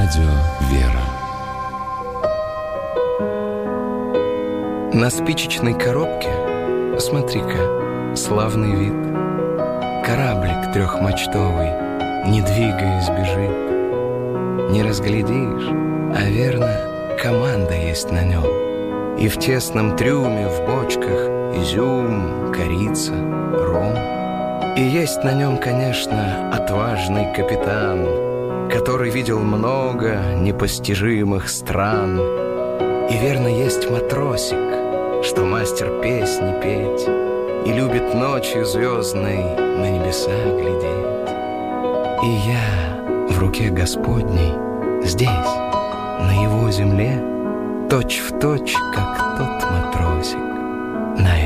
Радио «Вера». На спичечной коробке, смотри-ка, славный вид. Кораблик трехмачтовый, не двигаясь, бежит. Не разглядишь, а верно, команда есть на нем. И в тесном трюме, в бочках изюм, корица, ром. И есть на нем, конечно, отважный капитан, который видел много непостижимых стран. И верно, есть матросик, что мастер песни петь и любит ночью звездной на небеса глядеть. И я в руке Господней здесь, на его земле, точь в точь, как тот матросик.